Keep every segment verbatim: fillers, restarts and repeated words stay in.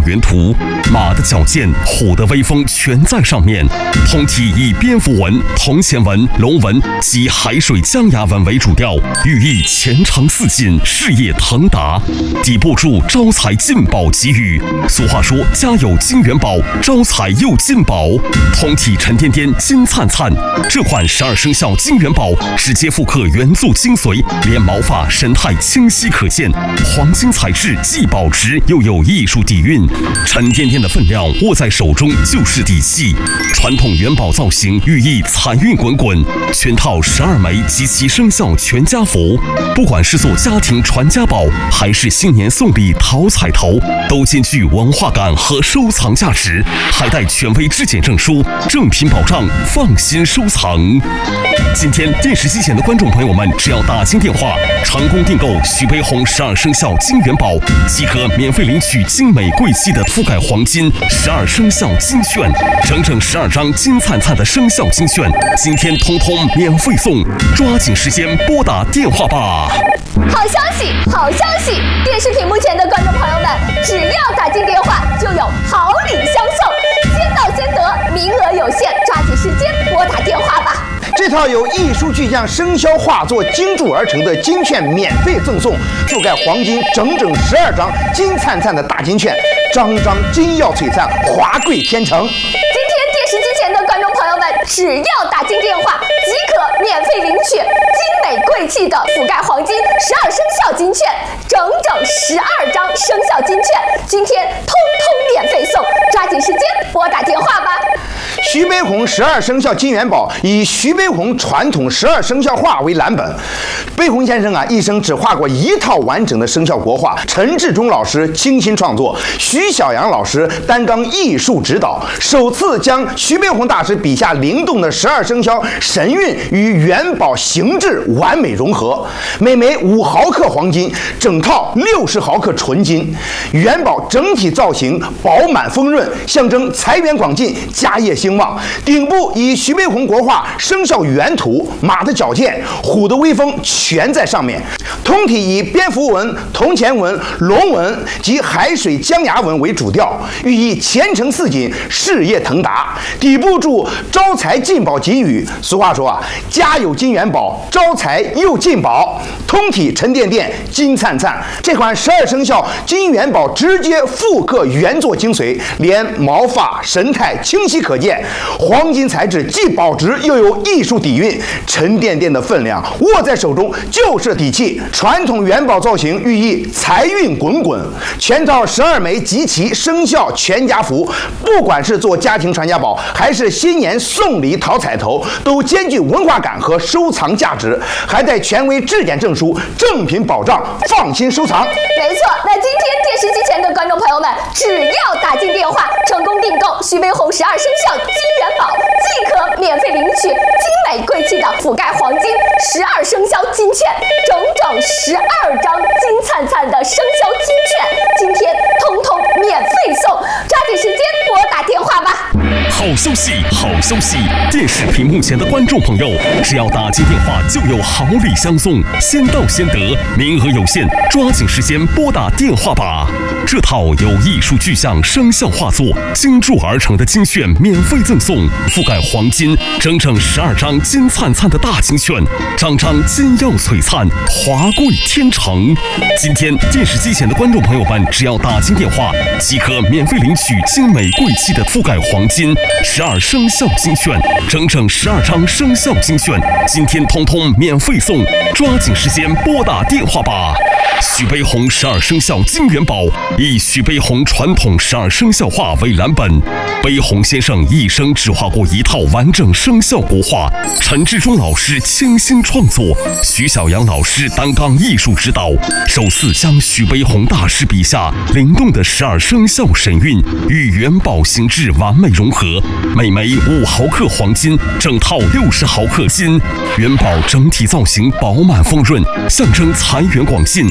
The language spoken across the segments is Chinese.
原图，马的矫健，虎的威风全在上面。通体以蝙蝠纹、铜钱纹、龙纹及海水江崖纹为主调，寓意前程似锦，事业腾达。底部注招财进宝吉语，俗话说家有金元宝，招财又进宝。通体沉甸甸，金灿灿。这款十二生肖金元宝直接复刻原作精髓，连毛发神态清晰可见，黄金材质既保值又有艺术底蕴，沉甸甸的分量握在手中就是底气。传统元宝造型寓意财运滚滚，全套十二枚及其生肖全家福，不管是做家庭传家宝，还是新年送礼讨彩头，都兼具文化感和收藏价值，还带权威质检证书，正品保障，放心收藏。今天电视机前的观众朋友们，只要打进电话，成功订购徐悲鸿十二生肖金元宝，即可免费领取精美贵气的覆盖黄金十二生肖金券，整整十二张金灿灿的生肖金券，今天通通免费送，抓紧时间拨打电话吧！ 好消息，好消息！电视屏幕前的观众朋友们，只要打进电话，就有好礼相送，先到先得，名额有限，抓紧时间拨打电话吧！ 这套由艺术巨匠生肖画作精铸而成的金券免费赠送，覆盖黄金整整十二张金灿灿的大金券，张张金耀璀璨，华贵天成。 今天电视机前的观众朋友们，只要打进电话，即可免费领取精美贵气的覆盖黄金十二生肖金券，整整十二张生肖金券，今天通通免费送，抓紧时间拨打电话吧。 徐悲鸿十二生肖金元宝以徐悲鸿传统十二生肖画为蓝本。悲鸿先生啊，一生只画过一套完整的生肖国画，陈志忠老师倾心创作，徐小阳老师担纲艺术指导，首次将徐悲鸿大师笔下灵动的十二生肖神韵与元宝形制完美融合。每枚五毫克黄金，整套六十毫克纯金，元宝整体造型饱满丰润，象征财源广进，家业兴旺。顶部以徐悲鸿国画生肖原图，马的矫健，虎的威风全在上面。通体以蝙蝠纹、铜钱纹、龙纹及海水江崖纹为主调，寓意前程似锦，事业腾达。底部注招财进宝吉语，俗话说啊，家有金元宝，招财又进宝。通体沉甸甸，金灿灿。这款十二生肖金元宝直接复刻原作精髓，连毛发神态清晰可见，黄金材质既保值又有艺术底蕴，沉甸甸的分量握在手中就是底气。传统元宝造型寓意财运滚滚，全套十二枚集齐生肖全家福，不管是做家庭传家宝，还是新年送礼讨彩头，都兼具文化感和收藏价值，还带权威质检证书，正品保障，放心收藏。 没错，那今天电视机前的观众朋友们，只要打进电话，成功订购徐悲鸿十二生肖金元宝，即可免费领取精美贵气的覆盖黄金十二生肖金券，整整十二张金灿灿的生肖金券，今天通通免费送，抓紧时间拨打电话吧。 好消息，好消息！电视屏幕前的观众朋友，只要打进电话，就有好礼相送，先到先得，名额有限，抓紧时间拨打电话吧。这套由艺术巨匠生肖画作精铸而成的金券免费赠送，覆盖黄金整整十二张金灿灿的大金券，张张金耀璀璨，华贵天成。今天电视机前的观众朋友们，只要打进电话，即可免费领取精美贵气的覆盖黄金十二生肖金券，整整十二张生肖金券，今天通通免费送，抓紧时间拨打电话吧。徐悲鸿十二生肖金元宝以徐悲鸿传统十二生肖画为蓝本，悲鸿先生一生只画过一套完整生肖国画，陈志忠老师倾心创作，徐小阳老师担纲艺术指导，首次将徐悲鸿大师笔下灵动的十二生肖神韵与元宝形制完美融合，每枚五毫克黄金，整套六十毫克金，元宝整体造型饱满丰润，象征财源广进，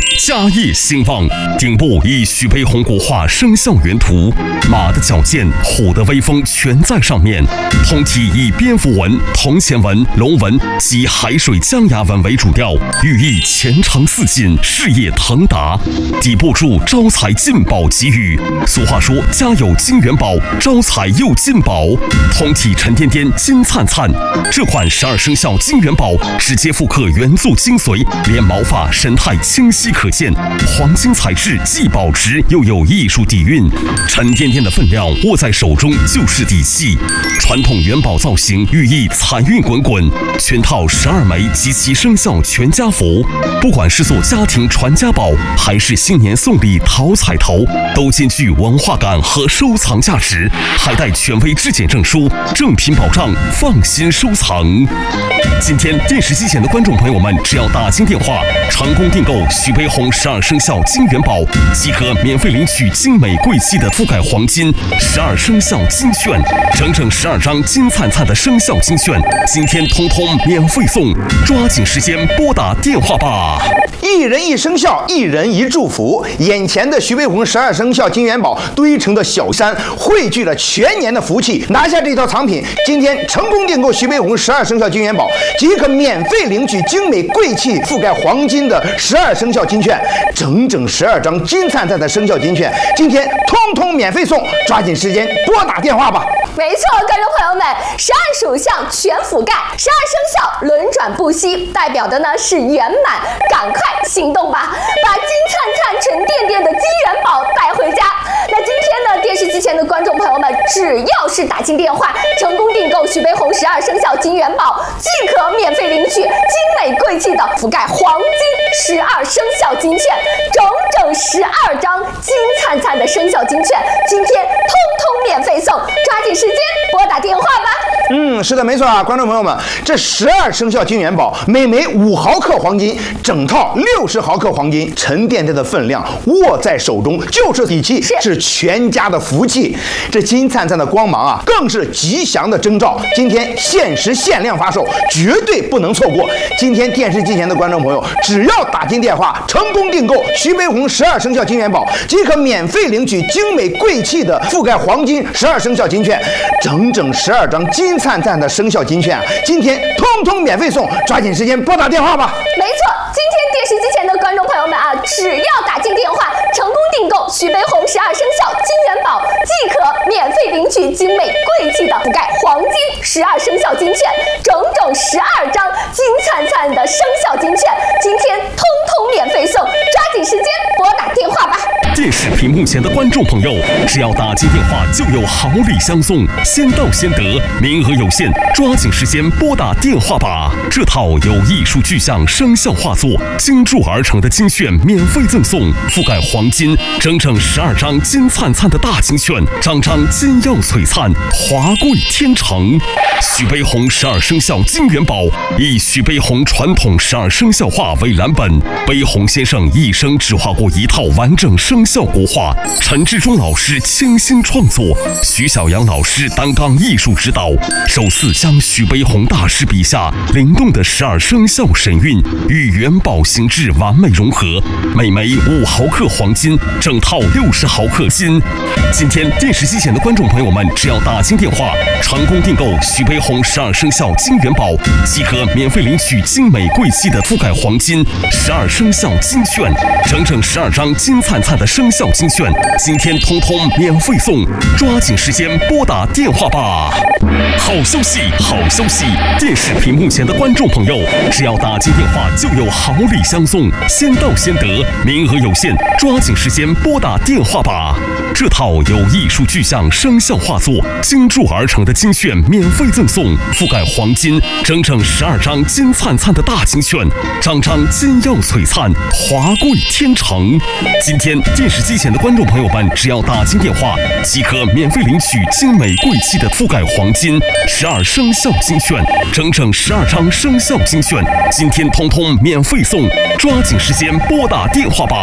家业兴旺。顶部以徐悲鸿国画生肖原图，马的矫健，虎的威风全在上面。通体以蝙蝠纹、铜钱纹、龙纹及海水江崖纹为主调，寓意前程似锦，事业腾达。底部注招财进宝吉语，俗话说家有金元宝，招财又进宝。通体沉甸甸，金灿灿。这款十二生肖金元宝直接复刻原作精髓，连毛发神态清晰可见，黄金材质既保值又有艺术底蕴。沉甸甸的分量握在手中就是底气。传统元宝造型寓意财运滚滚，全套十二枚及其生肖全家福，不管是做家庭传家宝，还是新年送礼讨彩头，都兼具文化感和收藏价值，还带权威质检证书，正品保障，放心收藏。今天电视机前的观众朋友们，只要打进电话，成功订购徐悲鸿十二生肖金元宝，即可免费领取精美贵气的覆盖黄金十二生肖金券，整整十二张金灿灿的生肖金券，今天通通免费送，抓紧时间拨打电话吧。 一人一生肖，一人一祝福。眼前的徐悲鸿十二生肖金元宝堆成的小山，汇聚了全年的福气。拿下这套藏品，今天成功订购徐悲鸿十二生肖金元宝，即可免费领取精美贵气覆盖黄金的十二生肖金券，整整十二张金灿灿的生肖金券，今天通通免费送，抓紧时间拨打电话吧。 没错，观众朋友们，十二属相全覆盖，十二生肖轮转不息，代表的呢是圆满，赶快行动吧，把金灿灿、沉甸甸的金元宝带回家。那今天呢，电视机前的观众朋友们，只要是打进电话，成功订购徐悲鸿十二生肖金元宝，即可免费领取精美贵气的覆盖黄金十二生肖金券，整整十二张金灿灿的生肖金券，今天通通免费送，抓紧时间拨打电话吧。 嗯，是的，没错啊，观众朋友们，这十二生肖金元宝每枚五毫克黄金，整套六十毫克黄金，沉甸甸的分量握在手中就是底气，是全家的福气。这金灿灿的光芒啊，更是吉祥的征兆。今天限时限量发售，绝对不能错过。今天电视机前的观众朋友，只要打进电话，成功订购徐悲鸿十二生肖金元宝，即可免费领取精美贵气的覆盖黄金十二生肖金券，整整十二张金灿灿的生肖金券啊，今天通通免费送，抓紧时间拨打电话吧。 没错，今天电视机前的观众朋友们啊，只要打进电话，成功订购徐悲鸿十二生肖金元宝，即可免费领取精美贵气的覆盖黄金十二生肖金券，整整十二张金灿灿的生肖金券，今天通通免费送，抓紧时间拨打电话吧。 电视屏幕前的观众朋友，只要打进电话就有好礼相送，先到先得，名额有限，抓紧时间拨打电话吧。这套由艺术具象生肖画作精铸而成的金券免费赠送，覆盖黄金整整十二张金灿灿的大金券，张张金耀璀璨，华贵天成。徐悲鸿十二生肖金元宝以徐悲鸿传统十二生肖画为蓝本，悲鸿先生一生只画过一套完整生肖国画，陈志忠老师倾心创作，徐小阳老师担纲艺术指导，首次将徐悲鸿大师笔下灵动的十二生肖神韵与元宝形制完美融合，每枚五毫克黄金，整套六十毫克金。今天电视机前的观众朋友们，只要打进电话，成功订购徐悲鸿十二生肖金元宝，即可免费领取精美贵气的覆盖黄金十二生肖金券，整整十二张金灿灿的生肖金券，今天通通免费送，抓紧时间拨打电话吧。好消息，好消息！电视屏幕前的观众朋友，只要打进电话就有好礼相送，先到先得，名额有限，抓紧时间拨打电话吧。这套由艺术具象生肖画作精铸而成的金券免费赠送，覆盖黄金整整十二张金灿灿的大金券，张张金耀璀璨，华贵天成。今天电视机前的观众朋友们，只要打进电话，即可免费领取精美贵气的覆盖黄金十二生肖金券，整整十二张生肖金券，今天通通免费送，抓紧时间拨打电话吧。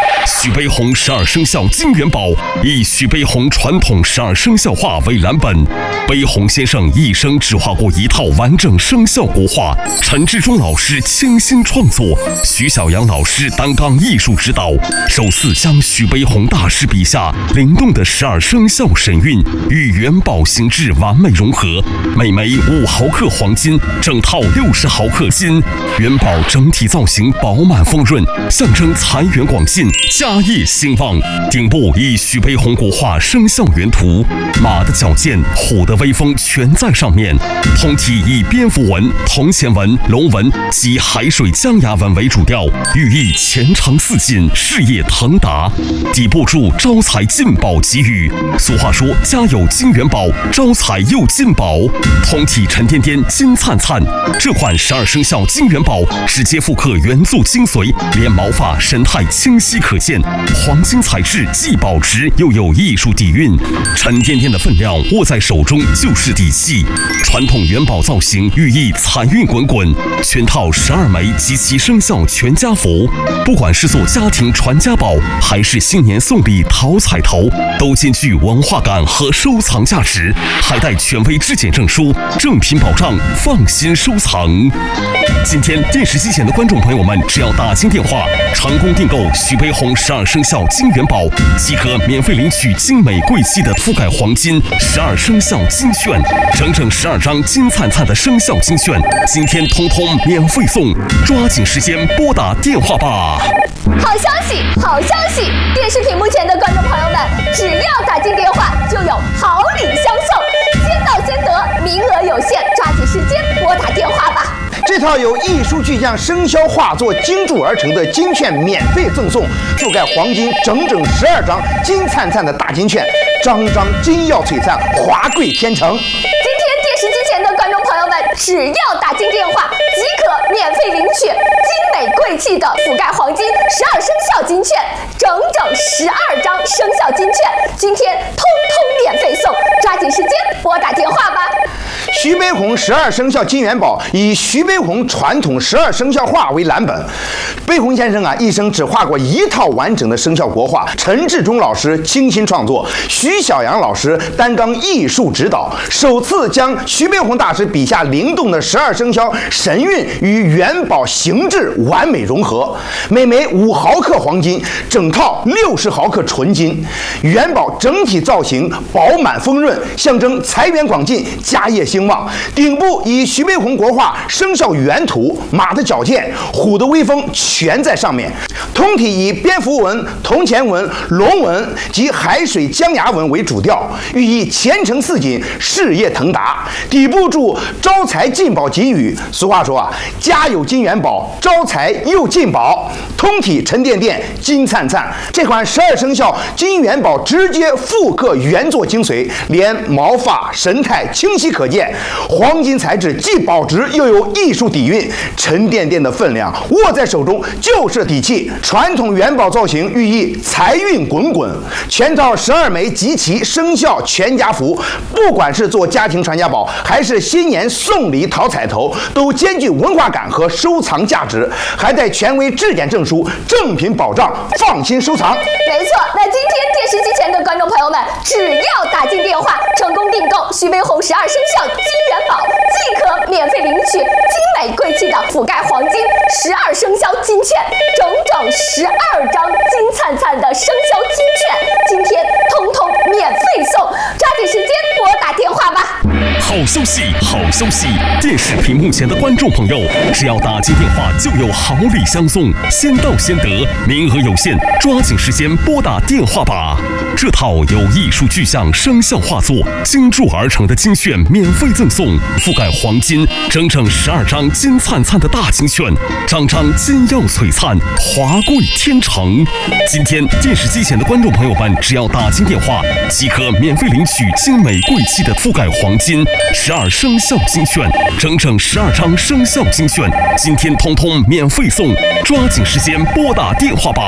徐悲鸿十二生肖金元宝以徐悲鸿传统十二生肖画为蓝本，悲鸿先生一生只画过一套完整生肖国画，陈志忠老师倾心创作，徐小阳老师担纲艺术指导，首次将徐悲鸿大师笔下灵动的十二生肖神韵与元宝形制完美融合，每枚五毫克黄金，整套六十毫克金，元宝整体造型饱满丰润，象征财源广进、家业兴旺。顶部以徐悲鸿国画生肖原图，马的矫健、虎的威风全在上面。通体以蝙蝠纹、铜钱纹、龙纹及海水江崖纹为主调，寓意前程似锦、事业腾达。底部注招财进宝吉语，俗话说家有金元宝，招财又进宝。通体沉甸甸、金灿灿。这款十二生肖金元宝直接复刻原作精髓，连毛发神态清晰可见，黄金材质既保值又有艺术底蕴，沉甸甸的分量握在手中就是底气。传统元宝造型寓意财运滚滚，全套十二枚及其生肖全家福，不管是做家庭传家宝，还是新年送礼讨彩头，都兼具文化感和收藏价值，还带权威质检证书，正品保障，放心收藏。今天电视机前的观众朋友们，只要打进电话，成功订购徐悲鸿十二生肖金元宝，即可免费领取精美贵气的覆盖黄金十二生肖金券，整整十二张金灿灿的生肖金券，今天通通免费送，抓紧时间拨打电话吧。 好消息，好消息！电视屏幕前的观众朋友们，只要打进电话，就有好礼相送，先到先得，名额有限，抓紧时间拨打电话吧。 这套由艺术巨匠生肖画作精铸而成的金券免费赠送，覆盖黄金整整十二张金灿灿的大金券，张张金耀璀璨，华贵天成。 今天电视机前的观众朋友们，只要打进电话，即可免费领取精美贵气的覆盖黄金十二生肖金券，整整十二张生肖金券，今天通通免费送，抓紧时间拨打电话吧。 徐悲鸿十二生肖金元宝以徐悲鸿传统十二生肖画为蓝本，悲鸿先生啊一生只画过一套完整的生肖国画，陈志忠老师倾心创作，徐小阳老师担纲艺术指导，首次将徐悲鸿大师笔下灵动的十二生肖神韵与元宝形制完美融合，每枚五毫克黄金，整套六十毫克纯金，元宝整体造型饱满丰润，象征财源广进、家业兴旺。顶部以徐悲鸿国画生肖原图，马的矫健、虎的威风全在上面。通体以蝙蝠纹、铜钱纹、龙纹及海水江崖纹为主调，寓意前程似锦、事业腾达。底部注招财进宝吉语，俗话说啊，家有金元宝，招财又进宝。通体沉甸甸、金灿灿。这款十二生肖金元宝直接复刻原作精髓，连毛发神态清晰可见，黄金材质既保值又有艺术底蕴，沉甸甸的分量握在手中就是底气。传统元宝造型寓意财运滚滚，全套十二枚集齐生肖全家福，不管是做家庭传家宝，还是新年送礼讨彩头，都兼具文化感和收藏价值，还带权威质检证书，正品保障，放心收藏。 没错，那今天电视机前的观众朋友们，只要打进电话，成功订购徐悲鸿十二生肖金元宝，即可免费领取精美贵气的覆盖黄金十二生肖金券，整整十二张金灿灿的生肖金券，今天通通免费送，抓紧时间拨打电话吧。 好消息，好消息！电视屏幕前的观众朋友，只要打进电话，就有好礼相送，先到先得，名额有限，抓紧时间拨打电话吧。这套由艺术巨匠生肖画作精铸而成的金券免费赠送，覆盖黄金整整十二张金灿灿的大金券，张张金耀璀璨，华贵天成。今天电视机前的观众朋友们，只要打进电话，即可免费领取精美贵气的覆盖黄金十二生肖金券，整整十二张生肖金券，今天通通免费送，抓紧时间拨打电话吧。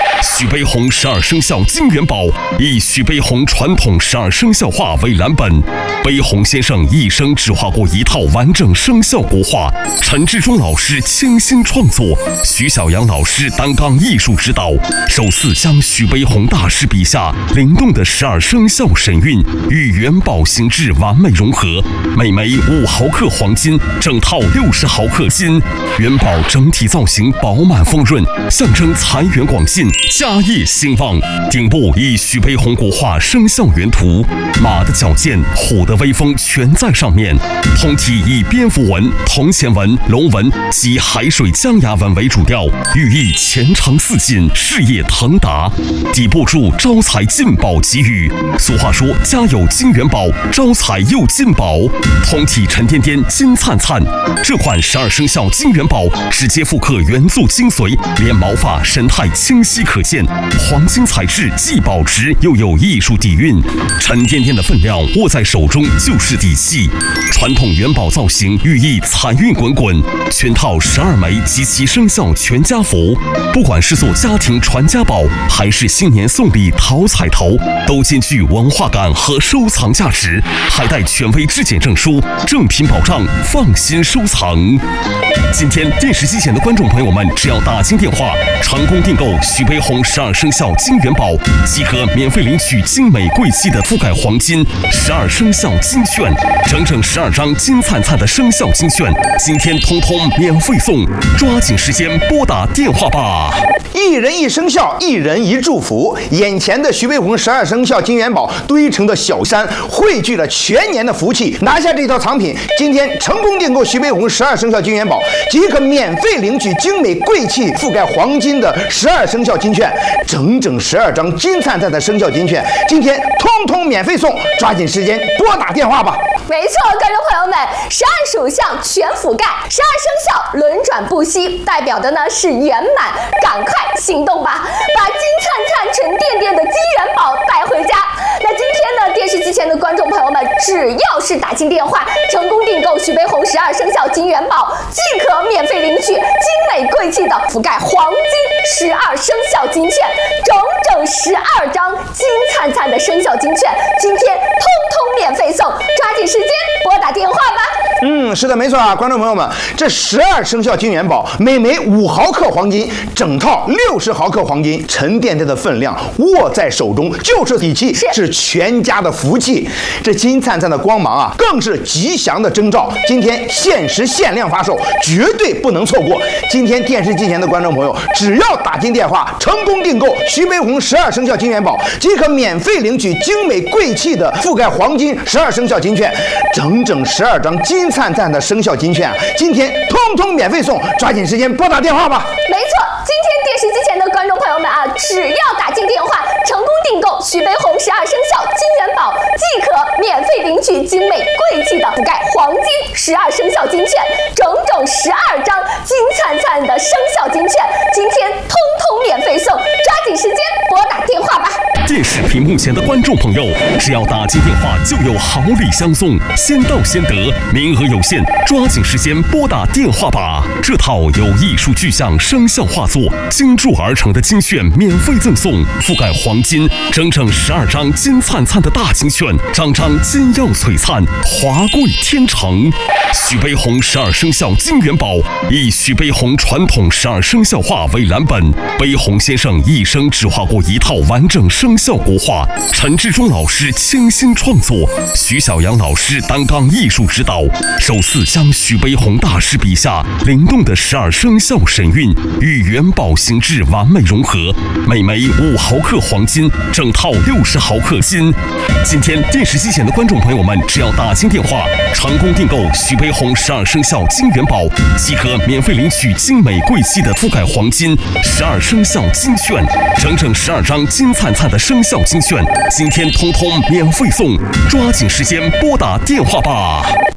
徐悲鸿十二生肖金元宝以徐悲鸿传统十二生肖画为蓝本，悲鸿先生一生只画过一套完整生肖国画，陈志忠老师倾心创作，徐小阳老师担纲艺术指导，首次将徐悲鸿大师笔下灵动的十二生肖神韵与元宝形制完美融合，每枚五毫克黄金，整套六十毫克金，元宝整体造型饱满丰润，象征财源广进、家业兴旺。顶部以徐悲鸿国画生肖原图，马的矫健、虎的威风全在上面。通体以蝙蝠纹、铜钱纹、龙纹及海水江崖纹为主调，寓意前程似锦、事业腾达。底部注招财进宝吉语，俗话说家有金元宝，招财又进宝。通体沉甸甸、金灿灿。这款十二生肖金元宝直接复刻原作精髓，连毛发神态清晰可见，黄金材质既保值又有艺术底蕴，沉甸甸的分量握在手中就是底气。传统元宝造型寓意财运滚滚，全套十二枚及其生肖全家福，不管是做家庭传家宝，还是新年送礼讨彩头，都兼具文化感和收藏价值，还带权威质检证书，正品保障，放心收藏。今天电视机前的观众朋友们，只要打进电话成功订购徐悲鸿十二生肖金元宝，即可免费领取精美贵气的覆盖黄金十二生肖金券，整整十二张金灿灿的生肖金券，今天通通免费送，抓紧时间拨打电话吧。 一人一生肖，一人一祝福。眼前的徐悲鸿十二生肖金元宝堆成的小山，汇聚了全年的福气。拿下这套藏品，今天成功订购徐悲鸿十二生肖金元宝，即可免费领取精美贵气覆盖黄金的十二生肖金券，整整十二张金灿灿的生肖金券，今天通通免费送，抓紧时间拨打电话吧。 没错，观众朋友们，十二属相全覆盖，十二生肖轮转不息，代表的呢是圆满，赶快行动吧，把金灿灿、沉甸甸的金元宝带回家。那今天呢，电视机前的观众朋友们，只要是打进电话，成功订购徐悲鸿十二生肖金元宝，即可免费领取精美贵气的覆盖黄金十二生肖金券，整整十二张金灿灿的生肖金券，今天通通免费送，抓紧时间拨打电话吧。 嗯，是的，没错啊，观众朋友们，这十二生肖金元宝每枚五毫克黄金，整套六十毫克黄金，沉甸甸的分量握在手中就是底气，是全家的福气。这金灿灿的光芒啊，更是吉祥的征兆。今天限时限量发售，绝对不能错过。今天电视机前的观众朋友，只要打进电话，成功订购徐悲鸿十二生肖金元宝，即可免费领取精美贵气的覆盖黄金十二生肖金券，整整十二张金灿灿的生肖金券啊，今天通通免费送，抓紧时间拨打电话吧。 没错，今天电视机前的观众朋友们啊，只要打进电话，成功订购徐悲鸿十二生肖金元宝，即可免费领取精美贵气的覆盖黄金十二生肖金券，整整十二张金灿灿的生肖金券，今天通通免费送，抓紧时间拨打电话吧。 电视屏幕前的观众朋友，只要打进电话就有好礼相送，先到先得，名额有限，抓紧时间拨打电话吧。这套由艺术具象生肖画作精铸而成的金券免费赠送，覆盖黄金整整十二张金灿灿的大金券，张张金耀璀璨，华贵天成。徐悲鸿十二生肖金元宝以徐悲鸿传统十二生肖画为蓝本，悲鸿先生一生只画过一套完整生肖国画，陈志忠老师倾心创作，徐小阳老师担纲艺术指导，首次将徐悲鸿大师笔下灵动的十二生肖神韵与元宝形制完美融合，每枚五毫克黄金，整套六十毫克金。今天电视机前的观众朋友们，只要打进电话，成功订购徐悲鸿十二生肖金元宝，即可免费领取精美贵气的覆盖黄金十二生肖金券，整整十二张金灿灿的生肖金券，今天通通免费送，抓紧时间拨打电话吧。